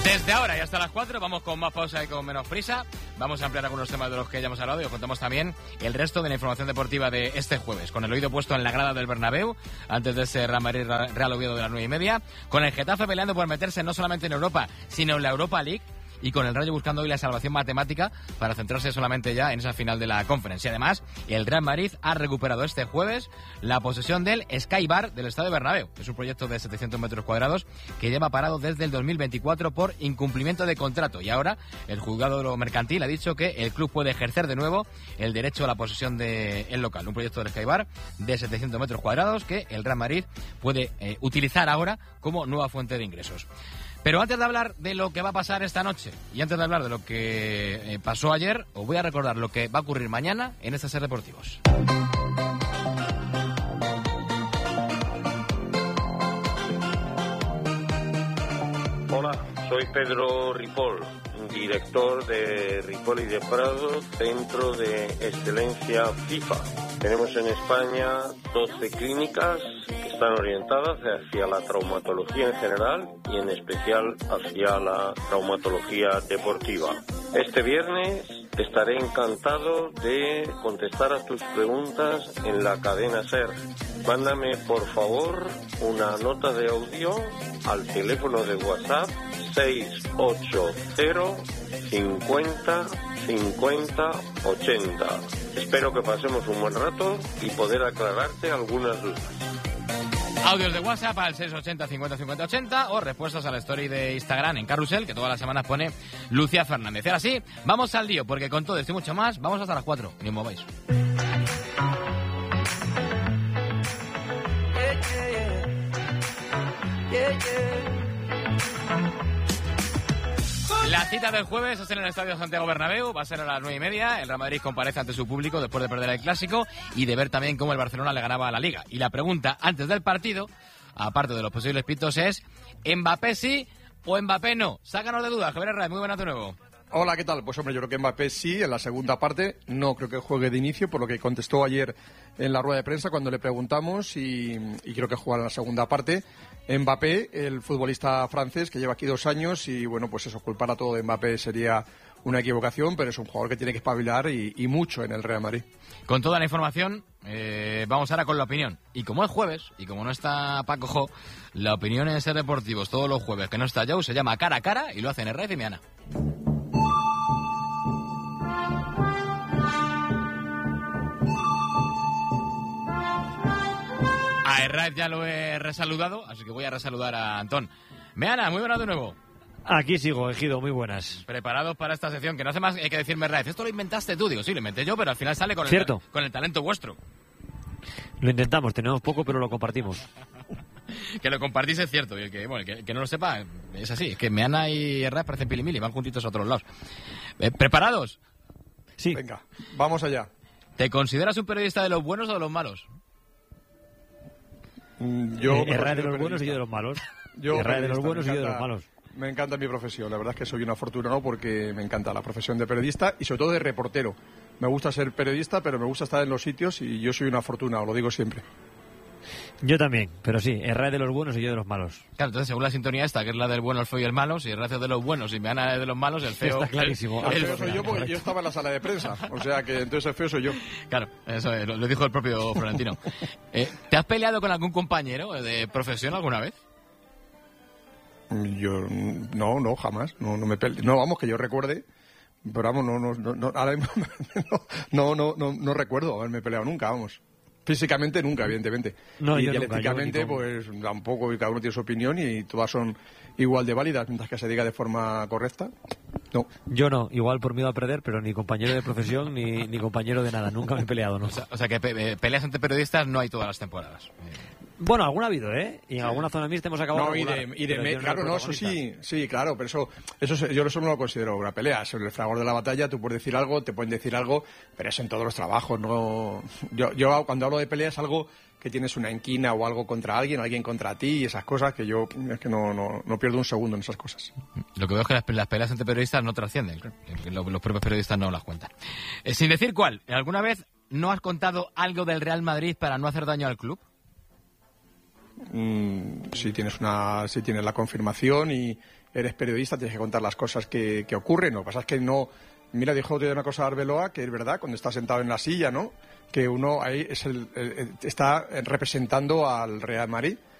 Desde ahora y hasta las 4 vamos con más pausa y con menos prisa. Vamos a ampliar algunos temas de los que ya hemos hablado y os contamos también el resto de la información deportiva de este jueves. Con el oído puesto en la grada del Bernabéu, antes de ese Real Madrid Real Oviedo de las 9:30. Con el Getafe peleando por meterse no solamente en Europa, sino en la Europa League. Y con el Rayo buscando hoy la salvación matemática para centrarse solamente ya en esa final de la Conference. Y además, el Real Madrid ha recuperado este jueves la posesión del Sky Bar del Estadio Bernabéu. Es un proyecto de 700 metros cuadrados que lleva parado desde el 2024 por incumplimiento de contrato. Y ahora, el juzgado de lo mercantil ha dicho que el club puede ejercer de nuevo el derecho a la posesión del local. Un proyecto del Sky Bar de 700 metros cuadrados que el Real Madrid puede utilizar ahora como nueva fuente de ingresos. Pero antes de hablar de lo que va a pasar esta noche y antes de hablar de lo que pasó ayer, os voy a recordar lo que va a ocurrir mañana en este Ser Deportivos. Hola, soy Pedro Ripoll, director de Ripoll y de Prado, Centro de Excelencia FIFA. Tenemos en España 12 clínicas que están orientadas hacia la traumatología en general y en especial hacia la traumatología deportiva. Este viernes estaré encantado de contestar a tus preguntas en la cadena SER. Mándame por favor una nota de audio al teléfono de WhatsApp 680 50 50 80. Espero que pasemos un buen rato y poder aclararte algunas dudas. Audios de WhatsApp al 680 50 50 80 o respuestas a la story de Instagram en Carrusel, que todas las semanas pone Lucía Fernández. Y ahora sí, vamos al lío, porque con todo esto y mucho más, vamos hasta las 4. Ni os mováis. La cita del jueves es en el Estadio Santiago Bernabéu, va a ser a las 9:30. El Real Madrid comparece ante su público después de perder el Clásico y de ver también cómo el Barcelona le ganaba a la Liga. Y la pregunta antes del partido, aparte de los posibles pitos, es ¿Mbappé sí o Mbappé no? Sácanos de dudas, Javier Herrera, muy buenas de nuevo. Hola, ¿qué tal? Pues hombre, yo creo que Mbappé sí, en la segunda parte. No creo que juegue de inicio, por lo que contestó ayer en la rueda de prensa cuando le preguntamos y creo que jugará en la segunda parte. Mbappé, el futbolista francés que lleva aquí 2 años y bueno, pues eso, culpar a todo de Mbappé sería una equivocación, pero es un jugador que tiene que espabilar y mucho en el Real Madrid. Con toda la información, vamos ahora con la opinión. Y como es jueves, y como no está Paco Jo, la opinión en Ser Deportivos todos los jueves que no está Joe se llama Cara a Cara y lo hacen Herrera y Miana. A Herrera ya lo he resaludado, así que voy a resaludar a Antón. Meana, muy buenas de nuevo. Aquí sigo, Ejido, muy buenas. Preparados para esta sección, que no hace más que decirme, Herrera, esto lo inventaste tú. Digo, sí, lo inventé yo, pero al final sale con el talento vuestro. Lo intentamos, tenemos poco, pero lo compartimos. Que lo compartís es cierto, y el que no lo sepa es así. Es que Meana y Herrera parecen pilimili, van juntitos a otros lados. ¿Preparados? Sí. Venga, vamos allá. ¿Te consideras un periodista de los buenos o de los malos? Herrera de los buenos y yo de los malos. Herrera de los buenos y yo de los malos. Me encanta mi profesión, la verdad es que soy un afortunado porque me encanta la profesión de periodista y sobre todo de reportero. Me gusta ser periodista, pero me gusta estar en los sitios y yo soy un afortunado, lo digo siempre. Yo también, pero sí, Herrera de los buenos y yo de los malos. Claro, entonces según la sintonía esta, que es la del bueno, el feo y el malo, si Herrera es de los buenos y Meana es de los malos, el feo... Está clarísimo. El feo soy yo porque yo estaba en la sala de prensa, o sea que entonces el feo soy yo. Claro, eso lo dijo el propio Florentino. ¿Te has peleado con algún compañero de profesión alguna vez? Yo no, jamás, no me peleé. No, vamos, que yo recuerde, pero vamos, ahora mismo no recuerdo haberme peleado nunca, vamos. Físicamente nunca, evidentemente. No, y yo dialécticamente, nunca, pues tampoco, y cada uno tiene su opinión y todas son igual de válidas, mientras que se diga de forma correcta. No. Yo no, igual por miedo a perder, pero ni compañero de profesión ni compañero de nada, nunca me he peleado, ¿no? O sea que peleas entre periodistas no hay todas las temporadas. Bueno, alguna ha habido, ¿eh? Y en alguna zona mixta hemos acabado. No, claro, no, eso sí, claro, pero yo eso no lo considero una pelea. Sobre el fragor de la batalla, tú puedes decir algo, te pueden decir algo, pero es en todos los trabajos, no. Yo cuando hablo de pelea es algo que tienes una inquina o algo contra alguien contra ti y esas cosas que yo es que no pierdo un segundo en esas cosas. Lo que veo es que las peleas entre periodistas no trascienden, los propios periodistas no las cuentan. Sin decir cuál, ¿alguna vez no has contado algo del Real Madrid para no hacer daño al club? Si tienes la confirmación y eres periodista, tienes que contar las cosas que ocurren. Lo que pasa es que no... Mira, dijo otro día una cosa a Arbeloa, que es verdad, cuando está sentado en la silla, ¿no? Que uno ahí está representando al Real Madrid